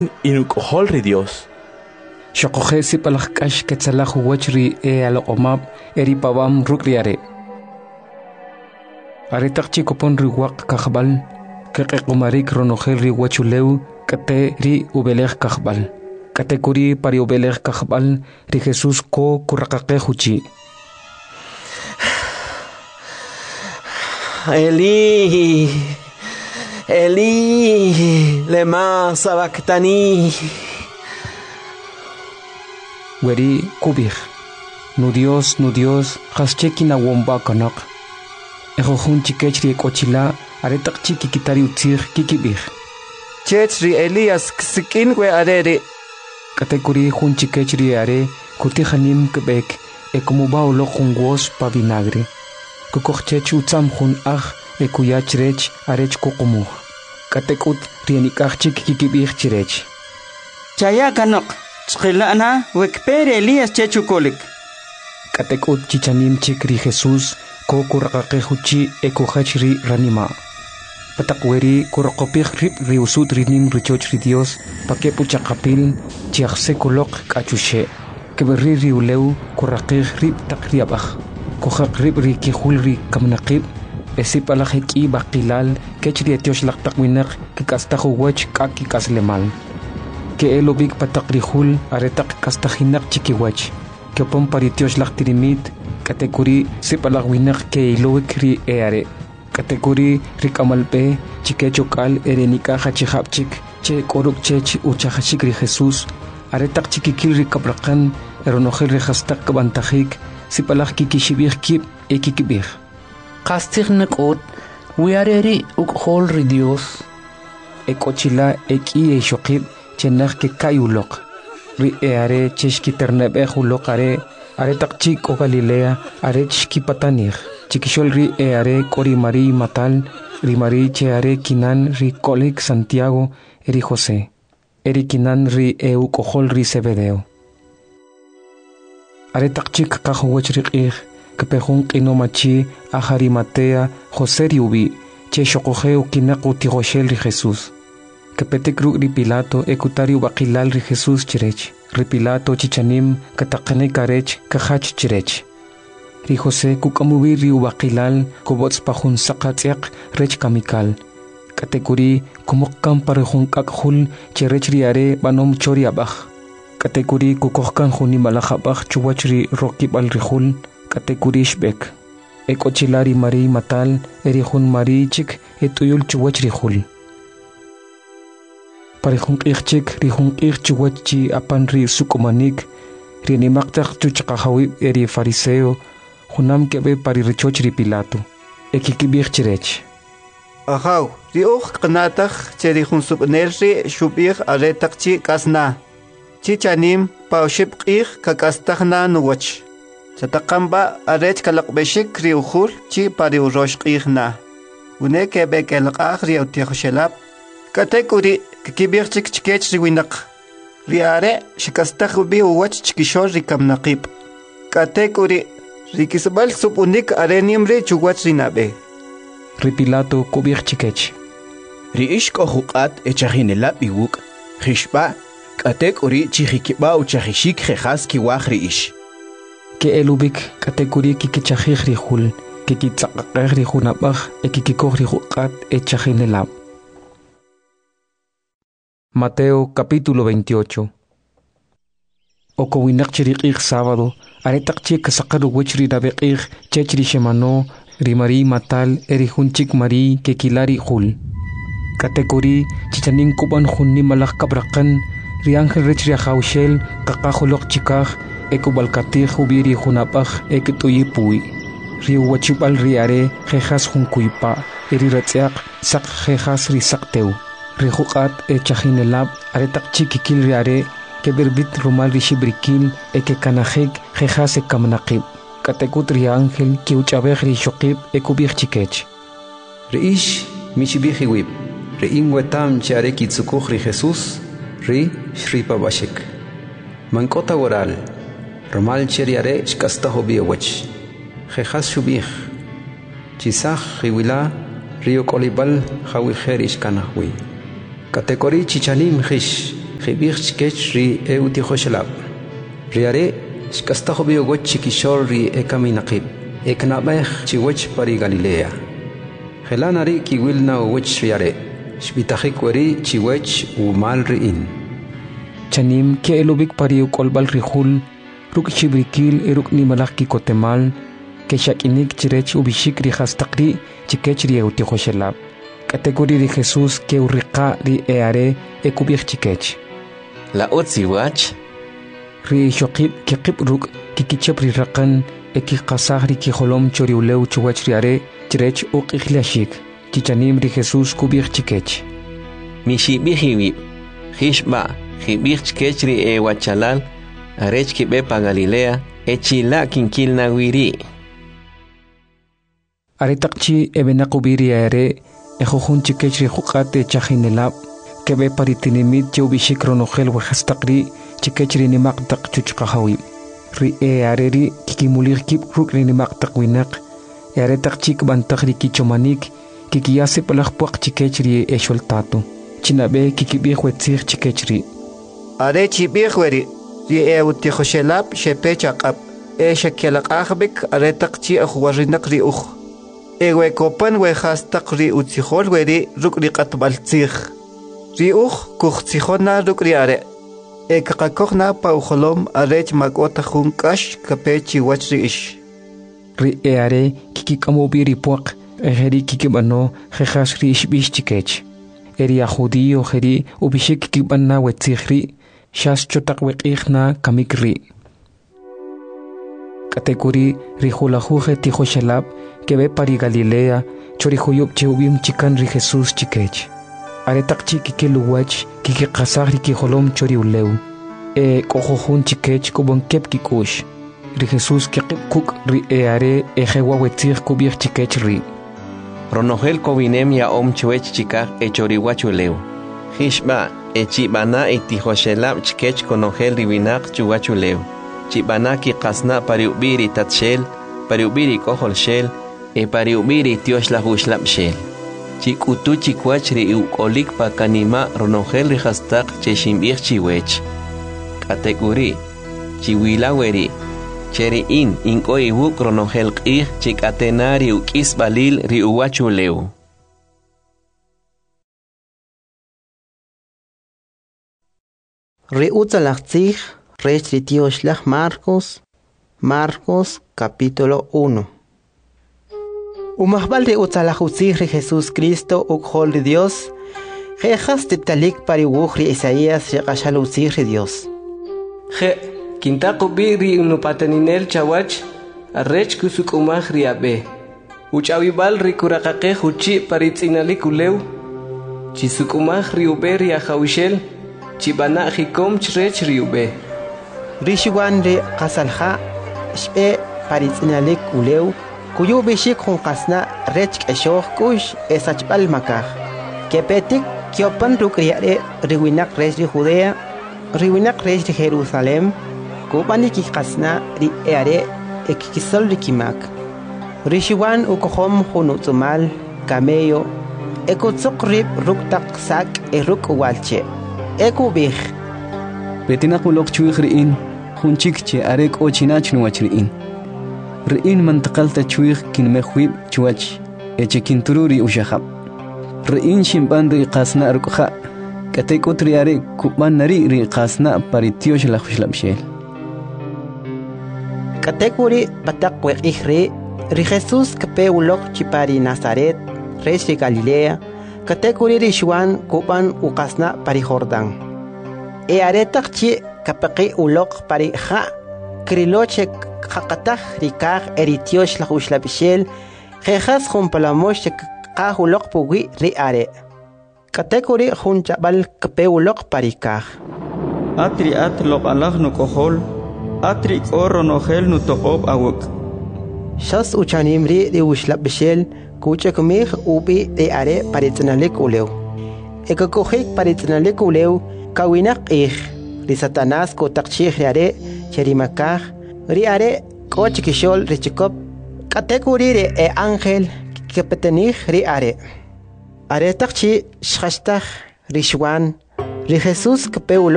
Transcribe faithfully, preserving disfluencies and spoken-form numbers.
inuk'ojol ri Dios. Xoqoje sipalajk'ax ketsalaj uwach ri e aloq'omab eri pabam ruk'riare. Aretaq chikopon ri waq kajbal keq'eq'umarik ronojel ri wachulew k'ate ri ubelej kajbal. K'ate kuri pari ubelej kajbal ri Jesús ko kuraqaqej uchi. Eli, Eli, lema sabactani. Weri kubij, nu Dios, nu Dios, jaschekina womba kanak. Ejojun chikech ri kochila, aretak chiki kitari utzir kikibij. Chech ri Elias ksikin we arere. Katekuri jun chikech ri are, kurti janim kebek, e como baulo jun wos pa vinagre. Kukochech utzam jun aj, e kuyach rech arech kokumuj. Katekut rienikaj chiki kikibij chirech. Chaya kanok. Chqilana wekpere Elias chechukolik. Katekut chichanim chikri Jesús ko kuraqaqejuchi ekojach ri ranima. Patakweri kuraqopij rip ri usut rinim richoch ri Dios pakepu chaqapil chiajse kulok kachushe. Keberri ri uleu kuraqij rip takriabaj. Kojaq rip ri kijul ri kamnaqib esip alajeki baqilal kechri etiosh laqtaqwinak kikastaju wech kaki kaslemal. Que elobik patakrijul aretak kastajinak chikiwach que opon paritios lachtirimit katekuri sipalagwinak que iloik ri eare katekuri rikamalpe chikechokal erenika hachihapchik che koruk chech uchahachik ri Jesús aretak chikikil ri kabrakan eronojel ri hastak kabantajik sipalag kikishibij kip ekikibij kastignikot wiareri ukhol ri Dios ekochila eki eshokib chenaj ke kayulok ri eare cheshki ternebe hulok are are takchik o Galilea are chki patanir chikishol ri eare kori Mari matal ri Mari che are kinan ri kolik Santiago eri José eri kinan ri eu kohol ri Zebedeo are takchik kahuwach ri qih kepejun qinomachi ahari Matea José ri ubi che shokoje kinaqu tigoshel ri Jesús que petekru ri Pilato ekutari bakilal ri Jesús chirech ri Pilato chichanim katakane karech kahach chirech ri José kukamubi ri bakilal kobots pajun saqatiaq rech kamikal katekuri kumukkan parejun kakhul chirech ri are banom chori abaj katekuri kukokkan juni malajabaj chuwach ri rokibal ri jul katekuri shbek ekochilari Mari matal eri jun Mari chik etuyul chuwach ri jul parejun q'ijchik rijun q'ij chiwachi apan ri sukumanik ri nimaqtaq chuchaqajawib eri fariseo junam kebe pari richoch ri Pilato ekikibij chirech Ajaw, ri uj qnataj che ri jun subner ri shubij aretaq chi kasna. Chi chanim paushib q'ij kakastajna nuwach. Chataqamba arech kalaqbeshik ri ujul chi pari urosh q'ijna. Une kebe kelqaj ri utijoshelab. Katekuri kikibij chik chikech ri winaq. Ri are shikastaj ubi uwach chikishol ri kamnaqib. Katekuri ri kisbal supunik arenim ri chuwach ri nabe. ri Pilato kubij chikech Ri ishko huqat echajinelab iwuk khishba katekuri chijikiba uchajishik jejas kiwaj ri ish. que elubik katekuri kikichajij ri jul kikitzaqaqej ri junabaj ekikikoj ri huqat echajinelab. Mateo capítulo veintiocho. Okowinak chiriqij sábado, aretaq chik saqaru wichri nabeqij chechri shemano, ri Mari matal eri junchik Mari kekilari jul. Katekuri chichanin kuban junni malaj kabraqan, ri ángel rechri ajawshel kakajulok chikaj ekubalkatij ubiri junapaj ekituyipuy. Ri wachibal ri are jejas junkuipa, eri ratziaq sak jejas ri sakteu. Ri huqat echajinelab aretaq chikikil ri are que berbit rumal ri shibrikil eke kanajek jejas e kamnaqib. Katekut ri ángel ki uchabej ri shokib ekubij chikech. Ri ish mishibij iwib. Ri inwetam chare kitzukuj ri Jesús ri shripabashik. Mankota woral. Rumal cheriare shkastajo biewach. Jejas shubij. Chisaj riwila rio kolibal jawijerish kanajwi. Katekori chichanim jish khibir chkech ri e uti khoshlab riare shkastaho bio goch chikishol ri e kaminaqib e knabeh chiwech pari Galilea helanari kiwilna wech riare shbitahik wari chiwech u mal riin chanim ke elubik pari ukolbal rihul ruk chibrikil eruk ni malak ki kotemal ke shakinik chirech ubishik ri khastaqri chikech ri uti khoshlab categoría de Jesús que urriqa ri eare e kubich chikech la otziwach ri shoqib ki qibruk ki kichap ri raqan e ki qasah ri ki holom chori uleu chuwach ri are chirech u qikhlashik chichanim ri Jesús kubich chikech mishi bihiwi khishba khibich chikech ri e wachalal arech ki be pa Galilea e chila kinkil na wiri are taqchi e benaqubiri are Ejojun chikech ri juqate chajinelab que be paritinimit chubishik ronogel wajastaqri chikech ri nimaqtaq chuchqahawi ri e areri kikimulir kip ruk ri nimaqtaq winaq e are taqchik bantaq ri kichomanik kikiyase palaq puaq chikech ri e sholtato chinabe kikibih wetzig chikech ri are chibih weri ri e uti khoshelab shepe chaqab e shakelaqahbik are taqchi akhwarinaq ri ukh ewe kopan we hastaq ri utsihol weri ruk ri qatbaltzig ri ukh kukhtsihona ruk ri are e kaqakokhna pa ukholom arech makota junkash kapechi wach ri ish ri e are kikikamo biri puaq e heri kikibano khas ri ish bish chikech eri judío heri ubishik kikibanna wetzigri shas chotaq weqikhna kamikri categoría rijulajuje tijoshalab que ve pari Galilea chorihuyub cheubim chikan ri Jesús chikech aretak chiki ke luwach kiki qasar ki holom chori uleu e kohojun chikech kubon kep kikush ri Jesús ke kuk ri e are e jewa wetzig kubir chikech ri ronogel kobinem ya om chwech chikak e chori wachuleu hishba e chibana e tijoshalab chikech konogel ribinak chuwachuleu chibanaki qasna pariubiri tatshel pariubiri kohol shel e pariubiri tiosh la hushlab shel chikutu chikwach ri ukolik pakanima ronogel ri hastaq cheshimbir chiwech kategori chiwilaweri cheri in inkoi wuk ronogel qih chikatenari ukis balil ri uwachuleu ri utzalachtzig Rech Tioslach Marcos, Marcos capítulo uno. Umahbal de utzalachuzig Jesús Cristo ukhol de Dios, jejas tiptalik pariwuchri Isaías yaqashaluzig Dios. Je, kintaku biri unupateninel chawach, arrech kusuk umahri abe. Uchawibal rikurakake huchi paritzinalik uleu, chisuk umahri uberi ahawishel, chibana hikom chrech riube. Rishiwan de qasalha shbe paritzinalik uleu kuyu bishik qasna rech qeshog kush esachbal makah kepetik kyopan rukriare riwinak res ri Judea riwinak res ri Jerusalem kubani ki qasna ri eare ekikisol rikimak Rishiwan ukohom hunutzumal camello ekutsuqrib ruktak sak e ruk walche ekubih betina qulok chuig riin hunchik che arek o chinach nuwach riin riin mantaqalta chuig kin mehwib chuwach eche kintururi ushahab riin shimban ri qasna rukha katek utriare kuban nari ri qasna paritiosh la khushlabshel katekuri patak weqihri ri Jesus kape ulok chipari Nazaret res ri Galilea katekuri ri shwan kuban uqasna pari Jordan e aretak chi kapaqi ulok pari kha kriloche khaqatah rikar eritiosh la hushlabishel khas khumpalamosh qa ulok pugi ri are katekuri khunjabal kape ulok pari kar atri atlok alah no kohol atri oro no gel no toqob awuk shas uchanimri ri hushlabishel kuchakmih ubi ri are paritnalik uleu ekakohik paritnalik uleu kawinak ich ri Satanás ko takchih are cherimakah ri are koch kishol ri chikop katekuri ri e ángel kepetenih ri are are takchi shhashtah ri shwan ri Jesus kepeulo